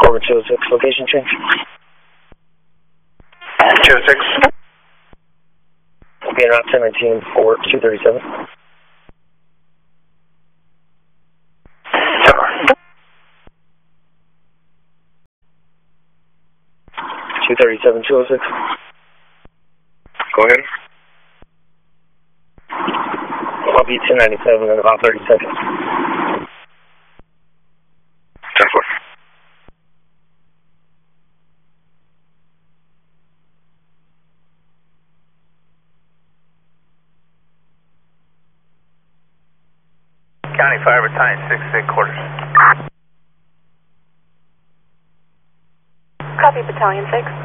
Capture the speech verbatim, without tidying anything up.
Over two oh six, location change. two oh six. Okay, Route ten nineteen for two thirty-seven. two thirty-seven, two oh six. Go ahead. I'll be two ninety-seven in about thirty seconds. ten four. County Fire Battalion six, six quarters. Copy, Battalion six.